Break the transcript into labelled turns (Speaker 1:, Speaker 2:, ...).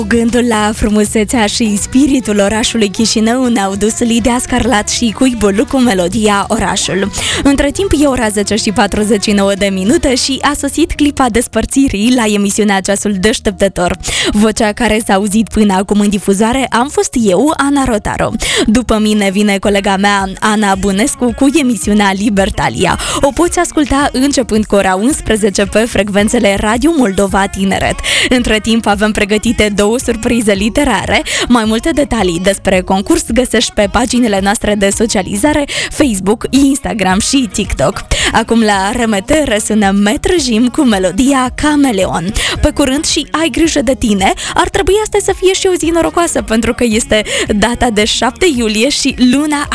Speaker 1: Gândul la frumusețea și spiritul orașului Chișinău ne-au dus Lidia Scarlat și Cuibul cu melodia Orașul. Între timp e ora 10:49 și a sosit clipa despărțirii la emisiunea Ceasul Deșteptător. Vocea care s-a auzit până acum în difuzoare am fost eu, Ana Rotaro. După mine vine colega mea, Ana Bunescu, cu emisiunea Libertalia. O poți asculta începând cu ora 11 pe frecvențele Radio Moldova Tineret. Între timp avem pregătite două surprize literare. Mai multe detalii despre concurs găsești pe paginile noastre de socializare, Facebook, Instagram și TikTok. Acum la RMT răsună Maître Jim cu melodia Cameleon. Pe curând și ai grijă de tine. Ar trebui asta să fie și o zi norocoasă, pentru că este data de 7 iulie și luna